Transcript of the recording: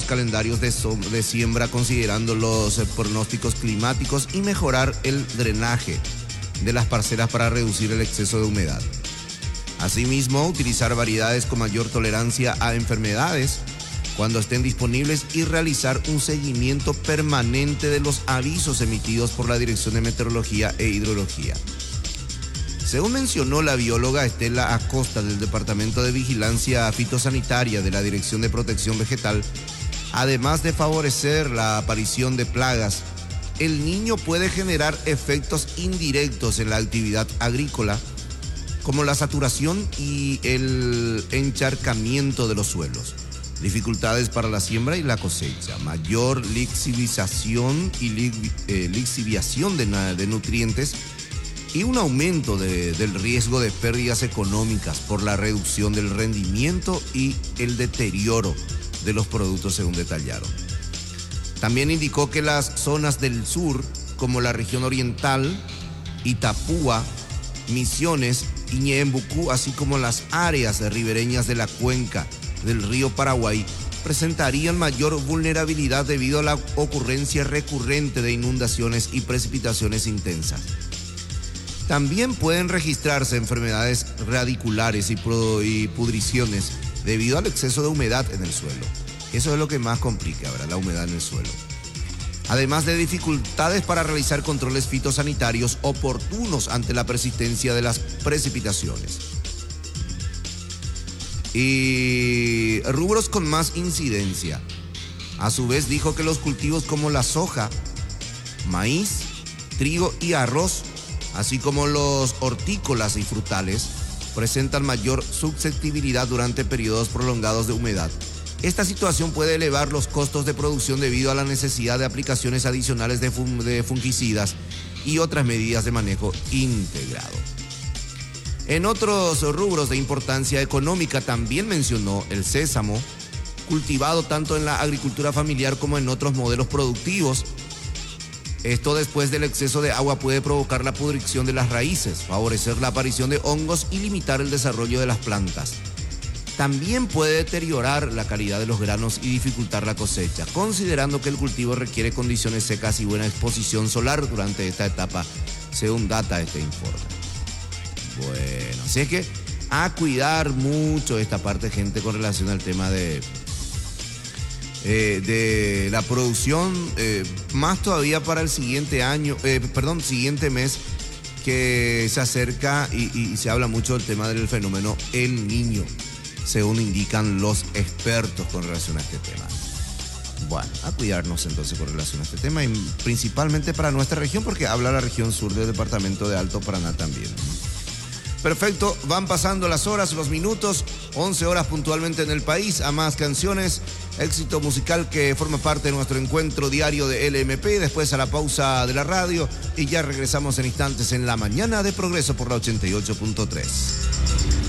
calendarios de siembra considerando los pronósticos climáticos y mejorar el drenaje de las parcelas para reducir el exceso de humedad. Asimismo, utilizar variedades con mayor tolerancia a enfermedades cuando estén disponibles y realizar un seguimiento permanente de los avisos emitidos por la Dirección de Meteorología e Hidrología. Según mencionó la bióloga Estela Acosta del Departamento de Vigilancia Fitosanitaria de la Dirección de Protección Vegetal, además de favorecer la aparición de plagas, el Niño puede generar efectos indirectos en la actividad agrícola, como la saturación y el encharcamiento de los suelos, dificultades para la siembra y la cosecha, mayor lixiviación y lixiviación de nutrientes y un aumento del riesgo de pérdidas económicas por la reducción del rendimiento y el deterioro de los productos, según detallaron. También indicó que las zonas del sur, como la región oriental, Itapúa, Misiones y Ñeembucú, así como las áreas ribereñas de la cuenca del río Paraguay, presentarían mayor vulnerabilidad debido a la ocurrencia recurrente de inundaciones y precipitaciones intensas. También pueden registrarse enfermedades radiculares y pudriciones debido al exceso de humedad en el suelo. Eso es lo que más complica, ¿verdad? La humedad en el suelo. Además de dificultades para realizar controles fitosanitarios oportunos ante la persistencia de las precipitaciones. Y rubros con más incidencia. A su vez dijo que los cultivos como la soja, maíz, trigo y arroz, así como los hortícolas y frutales, presentan mayor susceptibilidad durante periodos prolongados de humedad. Esta situación puede elevar los costos de producción debido a la necesidad de aplicaciones adicionales de fungicidas y otras medidas de manejo integrado. En otros rubros de importancia económica también mencionó el sésamo, cultivado tanto en la agricultura familiar como en otros modelos productivos. Esto, después del exceso de agua, puede provocar la pudrición de las raíces, favorecer la aparición de hongos y limitar el desarrollo de las plantas. También puede deteriorar la calidad de los granos y dificultar la cosecha, considerando que el cultivo requiere condiciones secas y buena exposición solar durante esta etapa, según data este informe. Bueno, así es que a cuidar mucho esta parte, gente, con relación al tema de la producción, más todavía para el siguiente siguiente mes, que se acerca y se habla mucho del tema del fenómeno El Niño, según indican los expertos con relación a este tema. Bueno, a cuidarnos entonces con relación a este tema, y principalmente para nuestra región, porque habla la región sur del departamento de Alto Paraná también. Perfecto, van pasando las horas, los minutos, 11 horas puntualmente en el país. A más canciones, éxito musical que forma parte de nuestro encuentro diario de LMP, después a la pausa de la radio, y ya regresamos en instantes en la mañana de Progreso por la 88.3.